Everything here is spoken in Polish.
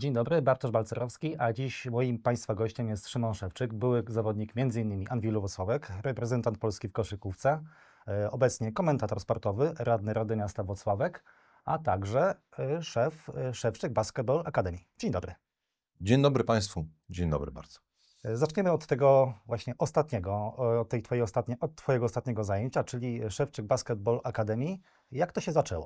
Dzień dobry, Bartosz Balcerowski, a dziś moim Państwa gościem jest Szymon Szewczyk, były zawodnik m.in. Anwilu Włocławek, reprezentant Polski w koszykówce, obecnie komentator sportowy, radny Rady Miasta Włocławek, a także szef Szewczyk Basketball Academy. Dzień dobry. Dzień dobry Państwu. Dzień dobry bardzo. Zaczniemy od tego właśnie ostatniego, od Twojego ostatniego zajęcia, czyli Szewczyk Basketball Academy. Jak to się zaczęło?